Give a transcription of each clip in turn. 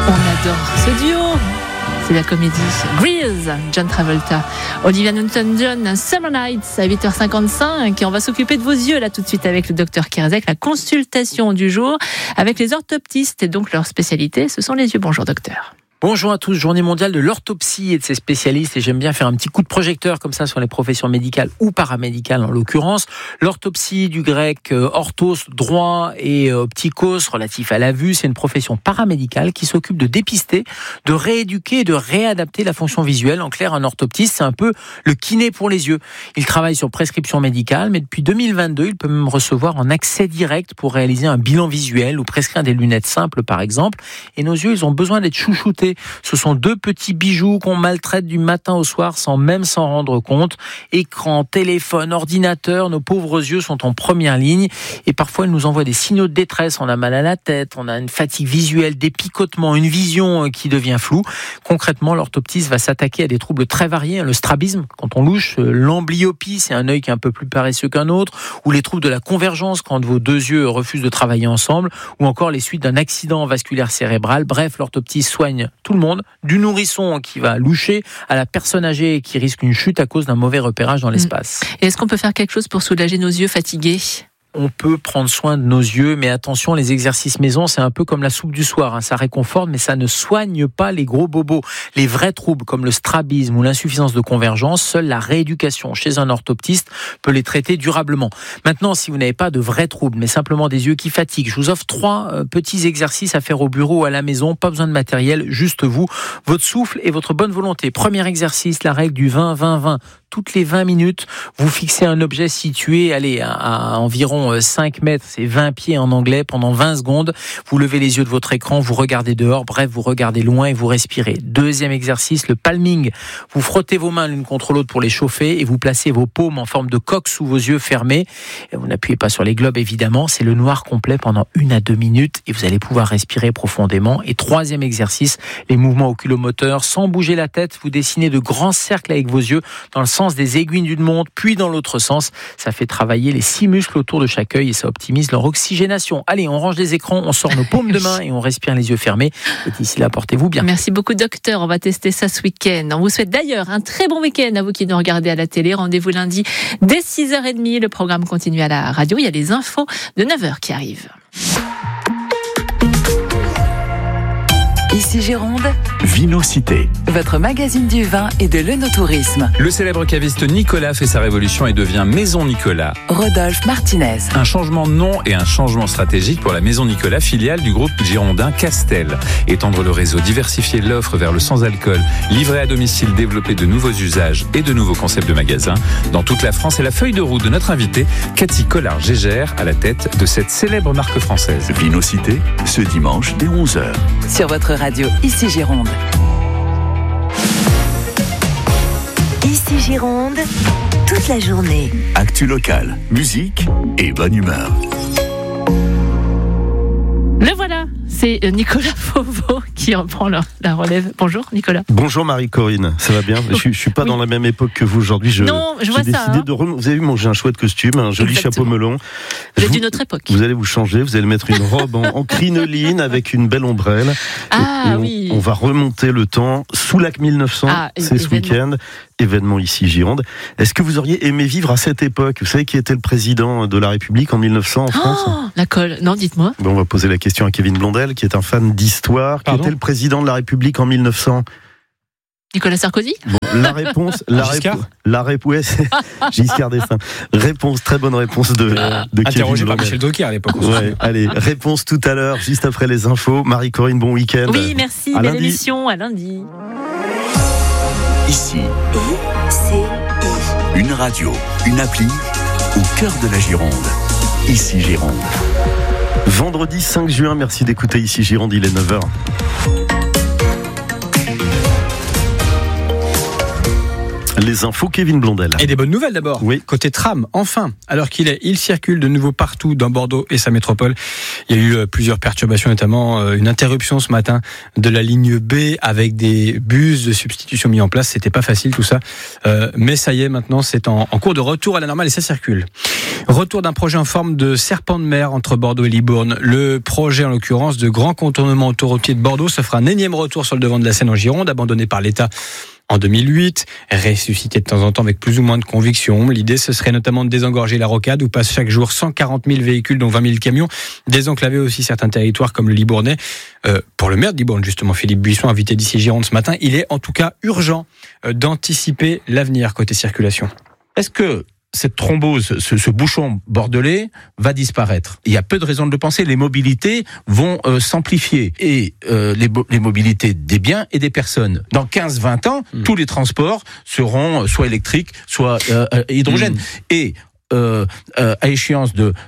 On adore ce duo. C'est la comédie Grease, John Travolta, Olivia Newton-John, Summer Nights à 8h55. Et on va s'occuper de vos yeux là tout de suite avec le docteur Kierzek, la consultation du jour avec les orthoptistes et donc leur spécialité, ce sont les yeux. Bonjour docteur. Bonjour à tous, journée mondiale de l'orthopsie et de ses spécialistes, et j'aime bien faire un petit coup de projecteur comme ça sur les professions médicales ou paramédicales en l'occurrence. L'orthopsie, du grec orthos, droit, et optikos, relatif à la vue, c'est une profession paramédicale qui s'occupe de dépister, de rééduquer et de réadapter la fonction visuelle. En clair, un orthoptiste, c'est un peu le kiné pour les yeux. Il travaille sur prescription médicale, mais depuis 2022, il peut même recevoir en accès direct pour réaliser un bilan visuel ou prescrire des lunettes simples par exemple. Et nos yeux, ils ont besoin d'être chouchoutés. Ce sont deux petits bijoux qu'on maltraite du matin au soir sans même s'en rendre compte. Écran, téléphone, ordinateur, nos pauvres yeux sont en première ligne et parfois ils nous envoient des signaux de détresse. On a mal à la tête, on a une fatigue visuelle, des picotements, une vision qui devient floue. Concrètement, l'orthoptiste va s'attaquer à des troubles très variés. Le strabisme, quand on louche, l'amblyopie, c'est un œil qui est un peu plus paresseux qu'un autre, ou les troubles de la convergence quand vos deux yeux refusent de travailler ensemble, ou encore les suites d'un accident vasculaire cérébral. Bref, l'orthoptiste soigne tout le monde, du nourrisson qui va loucher à la personne âgée qui risque une chute à cause d'un mauvais repérage dans l'espace. Et est-ce qu'on peut faire quelque chose pour soulager nos yeux fatigués ? On peut prendre soin de nos yeux, mais attention, les exercices maison, c'est un peu comme la soupe du soir. Ça réconforte, mais ça ne soigne pas les gros bobos. Les vrais troubles, comme le strabisme ou l'insuffisance de convergence, seule la rééducation chez un orthoptiste peut les traiter durablement. Maintenant, si vous n'avez pas de vrais troubles, mais simplement des yeux qui fatiguent, je vous offre 3 petits exercices à faire au bureau ou à la maison. Pas besoin de matériel, juste vous, votre souffle et votre bonne volonté. Premier exercice, la règle du 20-20-20. Toutes les 20 minutes, vous fixez un objet situé à environ 5 mètres, c'est 20 pieds en anglais, pendant 20 secondes. Vous levez les yeux de votre écran, vous regardez dehors, bref, vous regardez loin et vous respirez. Deuxième exercice, le palming. Vous frottez vos mains l'une contre l'autre pour les chauffer et vous placez vos paumes en forme de coque sous vos yeux fermés. Et vous n'appuyez pas sur les globes, évidemment. C'est le noir complet pendant 1 à 2 minutes et vous allez pouvoir respirer profondément. Et troisième exercice, les mouvements oculomoteurs. Sans bouger la tête, vous dessinez de grands cercles avec vos yeux dans le sens des aiguilles d'une montre, puis dans l'autre sens. Ça fait travailler les 6 muscles autour de chaque œil et ça optimise leur oxygénation. Allez, on range les écrans, on sort nos paumes de main et on respire les yeux fermés. Et d'ici là, portez-vous bien. Merci beaucoup docteur, on va tester ça ce week-end. On vous souhaite d'ailleurs un très bon week-end à vous qui nous regardez à la télé. Rendez-vous lundi dès 6h30. Le programme continue à la radio. Il y a les infos de 9h qui arrivent. Ici Gironde, Vinocité, votre magazine du vin et de l'œnotourisme. le célèbre caviste Nicolas fait sa révolution et devient Maison Nicolas. Rodolphe Martinez. Un changement de nom et un changement stratégique pour la Maison Nicolas, filiale du groupe girondin Castel. Étendre le réseau, diversifier l'offre vers le sans-alcool, livrer à domicile, développer de nouveaux usages et de nouveaux concepts de magasins. Dans toute la France, et la feuille de route de notre invitée, Cathy Collard-Gégère, à la tête de cette célèbre marque française. Vinocité, ce dimanche dès 11h. Sur votre radio Ici Gironde. Ici Gironde, toute la journée. Actu locale, musique et bonne humeur. Le voilà, c'est Nicolas Fauveau qui reprend la relève. Bonjour Nicolas. Bonjour Marie-Corinne, ça va bien? Je suis pas dans la même époque que vous aujourd'hui. Non, je vois j'ai ça. décidé vous avez vu, j'ai un chouette costume, un joli Exactement. chapeau melon. Vous êtes d'une autre époque. Vous allez vous changer, vous allez mettre une robe en crinoline avec une belle ombrelle. Ah Et oui. on va remonter le temps sous lac 1900, c'est ce événement. week-end. Événement ici Gironde. Est-ce que vous auriez aimé vivre à cette époque? Vous savez qui était le président de la République en 1900 en France? Oh, la colle. Non, dites-moi. Bon, on va poser la question à Kevin Blondel, qui est un fan d'histoire. Qui Pardon était le président de la République en 1900? Nicolas Sarkozy. Bon, la réponse, ouais, c'est Giscard d'Estaing. Réponse, très bonne réponse de Kevin Interrogé par Blondel. Michel Drucker à l'époque. Ouais, allez, réponse tout à l'heure, juste après les infos. Marie-Corinne, bon week-end. Oui, merci. À Belle lundi. émission. À lundi. Ici, ICI. une radio, une appli au cœur de la Gironde. Ici Gironde. Vendredi 5 juin, merci d'écouter ici Gironde, il est 9h. Les infos, Kevin Blondel. Et des bonnes nouvelles d'abord. Oui. Côté tram, enfin, alors il circule de nouveau partout dans Bordeaux et sa métropole. Il y a eu plusieurs perturbations, notamment une interruption ce matin de la ligne B avec des bus de substitution mis en place. C'était pas facile tout ça, mais ça y est, maintenant c'est en cours de retour à la normale et ça circule. Retour d'un projet en forme de serpent de mer entre Bordeaux et Libourne. Le projet, en l'occurrence, de grand contournement autoroutier de Bordeaux se fera un énième retour sur le devant de la Seine en Gironde, abandonné par l'État en 2008, ressuscité de temps en temps avec plus ou moins de conviction. L'idée, ce serait notamment de désengorger la rocade où passent chaque jour 140 000 véhicules, dont 20 000 camions, désenclaver aussi certains territoires comme le Libournais. Pour le maire de Libourne, justement, Philippe Buisson, invité d'ici Gironde ce matin, il est en tout cas urgent d'anticiper l'avenir côté circulation. Est-ce que cette thrombose, ce bouchon bordelais va disparaître? Il y a peu de raisons de le penser. Les mobilités vont s'amplifier. Et les mobilités des biens et des personnes. Dans 15-20 ans, tous les transports seront soit électriques, soit hydrogène. Et à échéance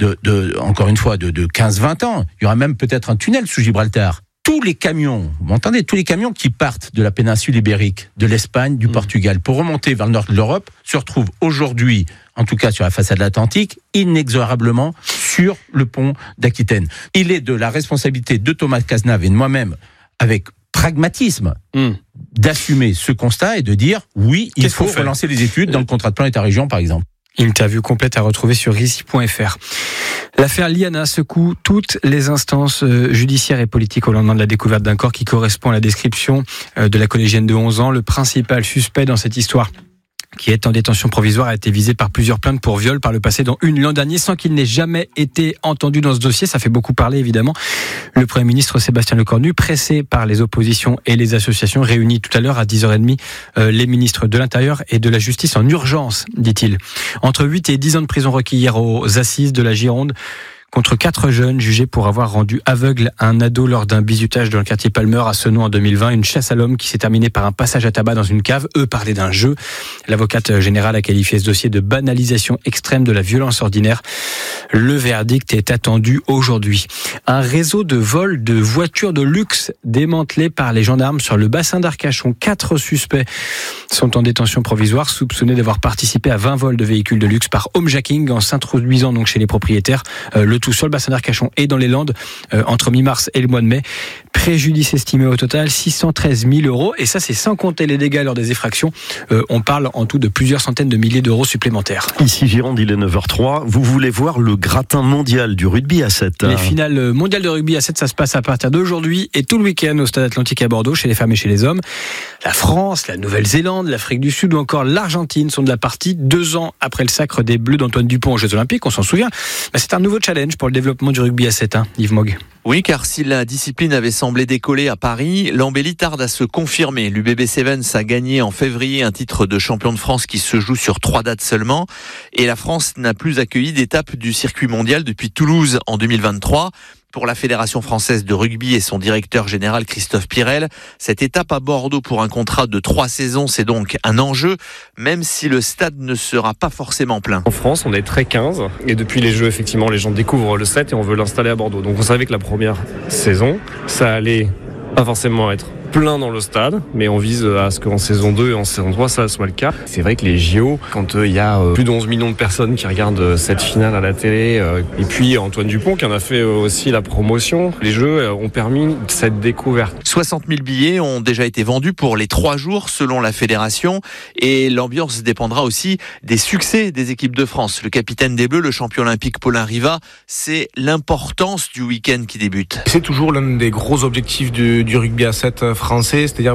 encore une fois, de 15-20 ans, il y aura même peut-être un tunnel sous Gibraltar. Tous les camions, vous m'entendez, tous les camions qui partent de la péninsule ibérique, de l'Espagne, du Portugal, pour remonter vers le nord de l'Europe, se retrouvent aujourd'hui, en tout cas sur la façade atlantique, inexorablement sur le pont d'Aquitaine. Il est de la responsabilité de Thomas Cazenave et de moi-même, avec pragmatisme, d'assumer ce constat et de dire, oui, il faut relancer les études dans le contrat de plan État-région, par exemple. Interview complète à retrouver sur ici.fr. L'affaire Liana secoue toutes les instances judiciaires et politiques au lendemain de la découverte d'un corps qui correspond à la description de la collégienne de 11 ans. Le principal suspect dans cette histoire, qui est en détention provisoire, a été visé par plusieurs plaintes pour viol par le passé, dont une l'an dernier, sans qu'il n'ait jamais été entendu dans ce dossier. Ça fait beaucoup parler, évidemment. Le Premier ministre Sébastien Lecornu, pressé par les oppositions et les associations, réunit tout à l'heure à 10h30 les ministres de l'Intérieur et de la Justice en urgence, dit-il. Entre 8 et 10 ans de prison requis hier aux assises de la Gironde, contre 4 jeunes jugés pour avoir rendu aveugle un ado lors d'un bizutage dans le quartier Palmer à Senon en 2020. Une chasse à l'homme qui s'est terminée par un passage à tabac dans une cave. Eux parlaient d'un jeu. L'avocate générale a qualifié ce dossier de banalisation extrême de la violence ordinaire. Le verdict est attendu aujourd'hui. Un réseau de vols de voitures de luxe démantelé par les gendarmes sur le bassin d'Arcachon. 4 suspects sont en détention provisoire, soupçonnés d'avoir participé à 20 vols de véhicules de luxe par homejacking en s'introduisant donc chez les propriétaires. Le tout sur le bassin d'Arcachon et dans les Landes entre mi-mars et le mois de mai. Préjudice estimé au total 613 000 euros. Et ça, c'est sans compter les dégâts lors des effractions. On parle en tout de plusieurs centaines de milliers d'euros supplémentaires. Ici Gironde, il est 9h03. Vous voulez voir le gratin mondial du rugby à 7. Les finales mondiales de rugby à 7, ça se passe à partir d'aujourd'hui et tout le week-end au Stade Atlantique à Bordeaux, chez les femmes et chez les hommes. La France, la Nouvelle-Zélande, l'Afrique du Sud ou encore l'Argentine sont de la partie 2 ans après le sacre des Bleus d'Antoine Dupont aux Jeux Olympiques. On s'en souvient. C'est un nouveau challenge pour le développement du rugby à 7, Yves Mogg. Oui, car si la discipline avait semblé décoller à Paris, l'embellie tarde à se confirmer. L'UBB Sevens a gagné en février un titre de champion de France qui se joue sur 3 dates seulement. Et la France n'a plus accueilli d'étape du circuit mondial depuis Toulouse en 2023. Pour la Fédération française de rugby et son directeur général Christophe Pirel, cette étape à Bordeaux pour un contrat de 3 saisons, c'est donc un enjeu, même si le stade ne sera pas forcément plein. En France, on est très 15 et depuis les Jeux, effectivement, les gens découvrent le set et on veut l'installer à Bordeaux. Donc on savait que la première saison, ça allait pas forcément être plein dans le stade, mais on vise à ce qu'en saison 2 et en saison 3, ça soit le cas. C'est vrai que les JO, quand il y a plus de 11 millions de personnes qui regardent cette finale à la télé, et puis Antoine Dupont qui en a fait aussi la promotion, les Jeux ont permis cette découverte. 60 000 billets ont déjà été vendus pour les 3 jours selon la fédération et l'ambiance dépendra aussi des succès des équipes de France. Le capitaine des Bleus, le champion olympique Paulin Riva, c'est l'importance du week-end qui débute. C'est toujours l'un des gros objectifs du rugby à 7 français, c'est-à-dire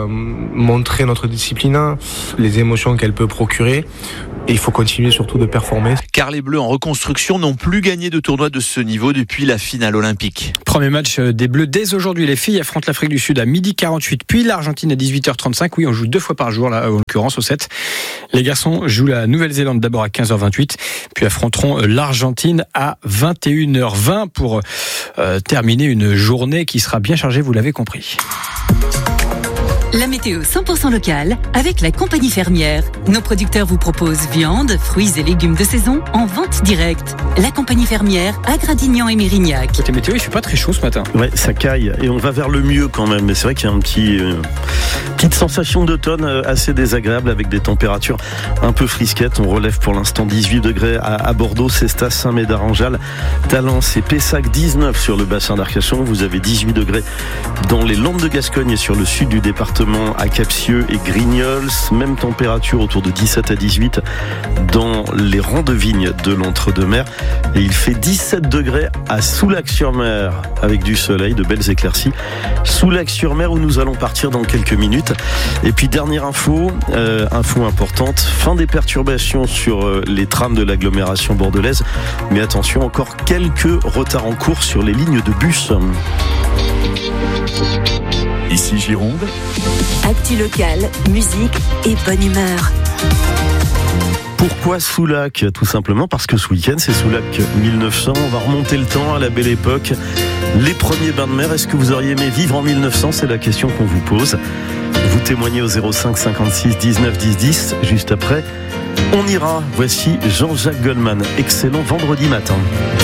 montrer notre discipline, les émotions qu'elle peut procurer. Et il faut continuer surtout de performer. Car les Bleus en reconstruction n'ont plus gagné de tournoi de ce niveau depuis la finale olympique. Premier match des Bleus dès aujourd'hui. Les filles affrontent l'Afrique du Sud à 12h48, puis l'Argentine à 18h35. Oui, on joue 2 fois par jour, là, en l'occurrence au 7. Les garçons jouent la Nouvelle-Zélande d'abord à 15h28, puis affronteront l'Argentine à 21h20 pour terminer une journée qui sera bien chargée, vous l'avez compris. La météo 100% locale avec la compagnie fermière. Nos producteurs vous proposent viande, fruits et légumes de saison en vente directe. La compagnie fermière à Gradignan et Mérignac. Côté météo, il fait pas très chaud ce matin. Ouais, ça caille et on va vers le mieux quand même. Mais c'est vrai qu'il y a un petit Petite sensation d'automne assez désagréable avec des températures un peu frisquettes. On relève pour l'instant 18 degrés à Bordeaux, Cestas, Saint-Médard-en-Jalles, Talence et Pessac, 19 sur le bassin d'Arcachon. Vous avez 18 degrés dans les Landes de Gascogne et sur le sud du département à Capsieux et Grignols. Même température autour de 17 à 18 dans les rangs de vignes de l'Entre-deux-Mers. Et il fait 17 degrés à Soulac-sur-Mer avec du soleil, de belles éclaircies. Soulac-sur-Mer où nous allons partir dans quelques minutes. Et puis dernière info importante, fin des perturbations sur les trams de l'agglomération bordelaise. Mais attention, encore quelques retards en cours sur les lignes de bus. Ici Gironde. Actu locale, musique et bonne humeur. Pourquoi Soulac ? Tout simplement parce que ce week-end, c'est Soulac 1900. On va remonter le temps à la belle époque. Les premiers bains de mer, est-ce que vous auriez aimé vivre en 1900 ? C'est la question qu'on vous pose. Vous témoignez au 05 56 19 10 10. Juste après, on ira. Voici Jean-Jacques Goldman. Excellent vendredi matin.